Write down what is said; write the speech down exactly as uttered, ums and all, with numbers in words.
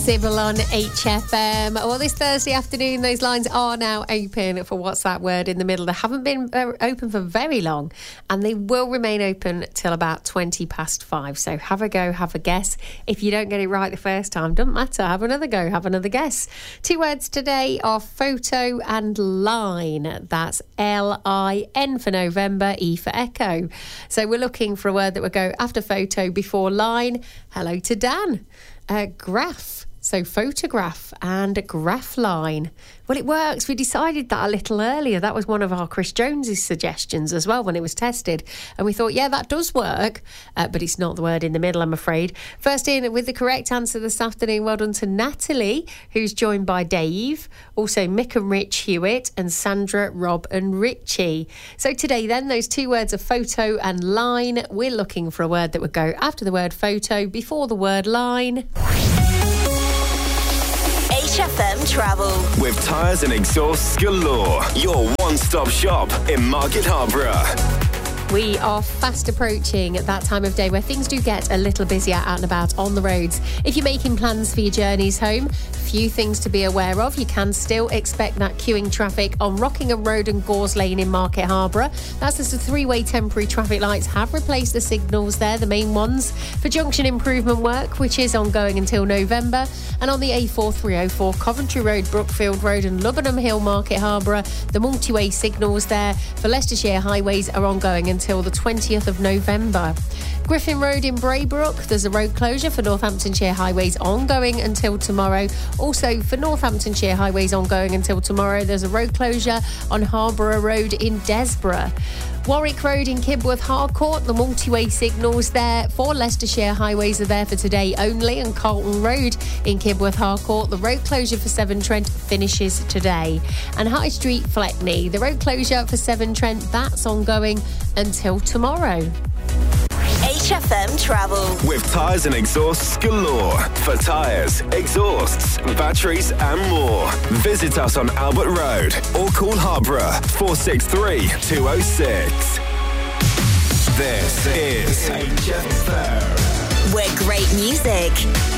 Sybil on H F M. Well, this Thursday afternoon, those lines are now open for What's That Word in the Middle. They haven't been open for very long, and they will remain open till about twenty past five. So have a go, have a guess. If you don't get it right the first time, doesn't matter. Have another go, have another guess. Two words today are photo and line. That's L I N for November, E for Echo. So we're looking for a word that would go after photo, before line. Hello to Dan. Uh, graph. So photograph and graph line. Well, it works. We decided that a little earlier. That was one of our Chris Jones's suggestions as well when it was tested. And we thought, yeah, that does work. Uh, but it's not the word in the middle, I'm afraid. First in with the correct answer this afternoon. Well done to Natalie, who's joined by Dave. Also Mick and Rich Hewitt, and Sandra, Rob and Richie. So today then, those two words are photo and line. We're looking for a word that would go after the word photo, before the word line. H F M Travel. With tyres and exhausts galore. Your one-stop shop in Market Harborough. We are fast approaching at that time of day where things do get a little busier out and about on the roads. If you're making plans for your journeys home, few things to be aware of. You can still expect that queuing traffic on Rockingham Road and Gores Lane in Market Harborough. That's as the three-way temporary traffic lights have replaced the signals there, the main ones, for junction improvement work, which is ongoing until November. And on the A four three oh four, Coventry Road, Brookfield Road and Lubenham Hill, Market Harborough, the multi-way signals there for Leicestershire highways are ongoing until the twentieth of November. Griffin Road in Braybrook, there's a road closure for Northamptonshire highways ongoing until tomorrow. Also for Northamptonshire highways ongoing until tomorrow, there's a road closure on Harborough Road in Desborough. Warwick Road in Kibworth Harcourt, the multi-way signals there for Leicestershire highways are there for today only, and Carlton Road in Kibworth Harcourt, the road closure for Severn Trent finishes today. And High Street Fleckney, the road closure for Severn Trent, that's ongoing until tomorrow. H F M Travel. With tyres and exhausts galore. For tyres, exhausts, batteries and more. Visit us on Albert Road or call Harborough four six three, two oh six. This is H F M. Where great music